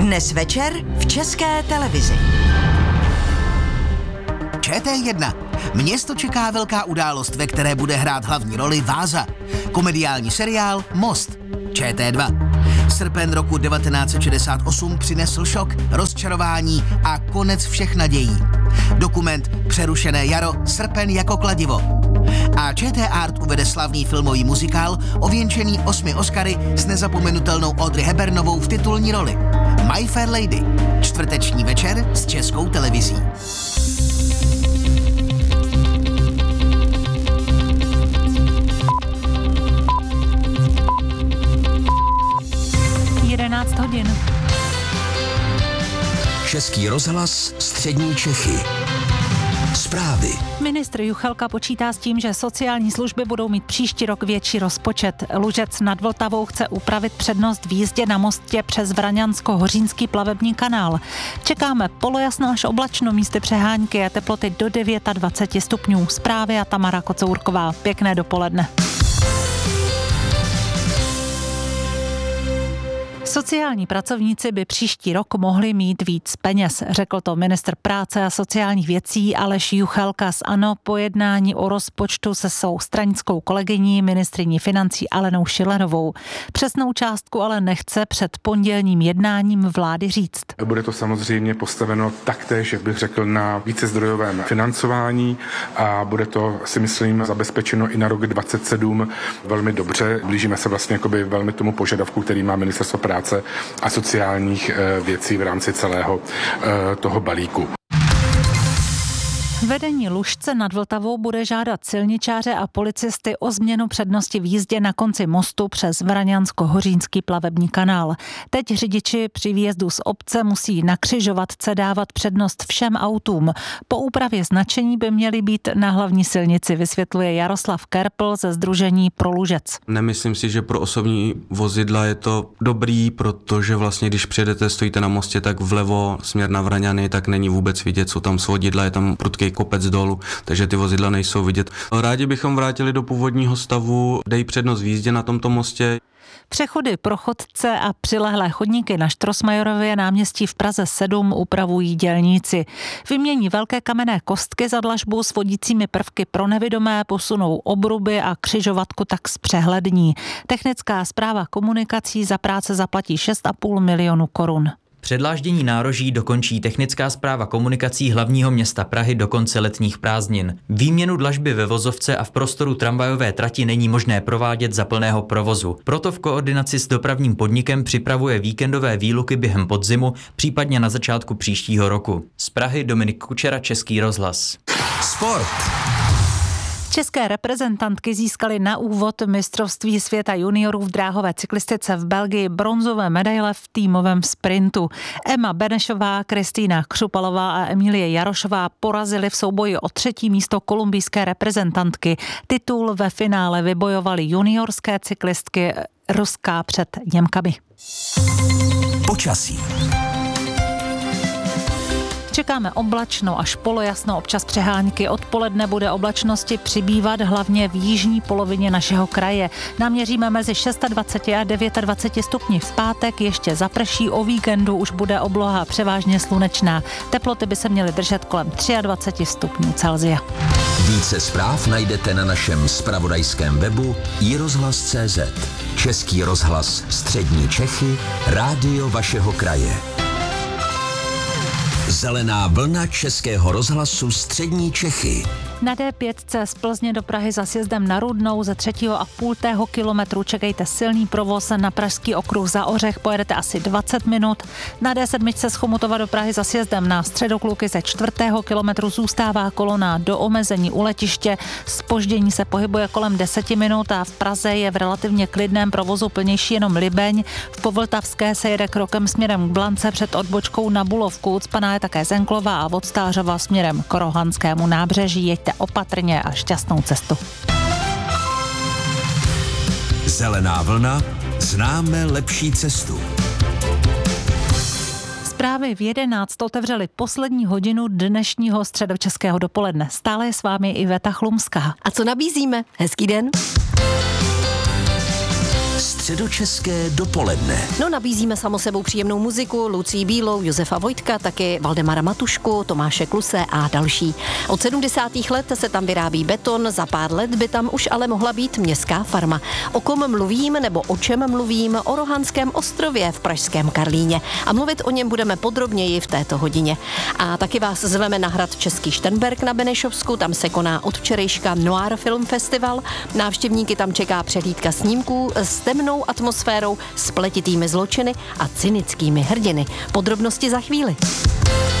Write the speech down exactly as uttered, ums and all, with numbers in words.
Dnes večer v České televizi. Č T jedna. Město čeká velká událost, ve které bude hrát hlavní roli Váza. Komediální seriál Most. Č T dva. Srpen roku devatenáct set šedesát osm přinesl šok, rozčarování a konec všech nadějí. Dokument Přerušené jaro, srpen jako kladivo. A Č T Art uvede slavný filmový muzikál ověnčený osmi Oscary s nezapomenutelnou Audrey Hepburnovou v titulní roli. My Fair Lady. Čtvrteční večer s Českou televizí. jedenáct hodin. Český rozhlas, střední Čechy. Zprávy. Ministr Juchelka počítá s tím, že sociální služby budou mít příští rok větší rozpočet. Lužec nad Vltavou chce upravit přednost v jízdě na mostě přes Vraňansko-Hořínský plavební kanál. Čekáme polojasno až oblačno, místy přehánky a teploty do dvacet devět stupňů. Zprávy a Tamara Kocourková. Pěkné dopoledne. Sociální pracovníci by příští rok mohli mít víc peněz, řekl to ministr práce a sociálních věcí Aleš Juchelka z ANO po jednání o rozpočtu se svou stranickou kolegyní ministryní financí Alenou Schillerovou. Přesnou částku ale nechce před pondělním jednáním vlády říct. Bude to samozřejmě postaveno taktéž, jak bych řekl, na vícezdrojovém financování a bude to, si myslím, zabezpečeno i na rok dvacet sedm velmi dobře. Blížíme se vlastně jakoby velmi tomu požadavku, který má ministerstvo práce a sociálních věcí v rámci celého toho balíku. Vedení Lužce nad Vltavou bude žádat silničáře a policisty o změnu přednosti v jízdě na konci mostu přes Vraňansko-Hořínský plavební kanál. Teď řidiči při výjezdu z obce musí na křižovatce dávat přednost všem autům. Po úpravě značení by měly být na hlavní silnici, vysvětluje Jaroslav Kerpl ze Sdružení Pro Lužec. Nemyslím si, že pro osobní vozidla je to dobrý, protože vlastně když přijedete, stojíte na mostě, tak vlevo směr na Vraňany, tak není vůbec vidět, jsou tam svodidla, je tam prudký kopec dolů, takže ty vozidla nejsou vidět. Rádi bychom vrátili do původního stavu, dej přednost v jízdě na tomto mostě. Přechody pro chodce a přilehlé chodníky na Štrosmajerově náměstí v Praze sedm upravují dělníci. Vymění velké kamenné kostky za dlažbu s vodícími prvky pro nevidomé, posunou obruby a křižovatku tak zpřehlední. Technická správa komunikací za práce zaplatí šest a půl milionu korun. Předláždění nároží dokončí technická správa komunikací hlavního města Prahy do konce letních prázdnin. Výměnu dlažby ve vozovce a v prostoru tramvajové trati není možné provádět za plného provozu. Proto v koordinaci s dopravním podnikem připravuje víkendové výluky během podzimu, případně na začátku příštího roku. Z Prahy Dominik Kučera, Český rozhlas. Sport. České reprezentantky získaly na úvod mistrovství světa juniorů v dráhové cyklistice v Belgii bronzové medaile v týmovém sprintu. Emma Benešová, Kristýna Křupalová a Emilie Jarošová porazily v souboji o třetí místo kolumbijské reprezentantky. Titul ve finále vybojovaly juniorské cyklistky Ruská před Němkami. Počasí. Čekáme oblačno až polojasno, občas přehánky. Odpoledne bude oblačnosti přibývat hlavně v jižní polovině našeho kraje. Naměříme mezi dvacet šest a dvacet devět stupni v pátek, ještě zaprší, o víkendu už bude obloha převážně slunečná. Teploty by se měly držet kolem dvacet tři stupňů Celsia. Více zpráv najdete na našem zpravodajském webu i rozhlas tečka cé zet. Český rozhlas, střední Čechy, rádio vašeho kraje. Zelená vlna Českého rozhlasu střední Čechy. Na D pět z Plzně do Prahy za sjezdem na Rudnou ze třetího a půltého kilometru čekejte silný provoz. Na Pražský okruh za Ořech pojedete asi dvacet minut. Na D sedm z Chomutova do Prahy za sjezdem na Středokluky ze čtvrtého kilometru zůstává kolona do omezení u letiště. Zpoždění se pohybuje kolem deseti minut a v Praze je v relativně klidném provozu plnější jenom Libeň. V Povltavské se jede krokem směrem k Blance před odbočkou na Bulovku. Ucpaná je také Zenklova a od Stářova směrem k Rohanskému nábřeží. Jeďte opatrně a šťastnou cestu. Zelená vlna, známe lepší cestu. Zprávy v jedenáct otevřely poslední hodinu dnešního středočeského dopoledne. Stále je s vámi Iveta Chlumská. A co nabízíme? Hezký den. Středočeské dopoledne. No, nabízíme samo sebou příjemnou muziku, Lucii Bílou, Josefa Vojtka, taky Valdemara Matušku, Tomáše Kluse a další. Od sedmdesátých let se tam vyrábí beton, za pár let by tam už ale mohla být městská farma. O kom mluvím nebo o čem mluvím? O Rohanském ostrově v pražském Karlíně. A mluvit o něm budeme podrobněji v této hodině. A taky vás zveme na hrad Český Šternberk na Benešovsku, tam se koná od včerejška Noir Film Festival. Návštěvníky tam čeká přehlídka snímků s temnou atmosférou, spletitými zločiny a cynickými hrdiny. Podrobnosti za chvíli.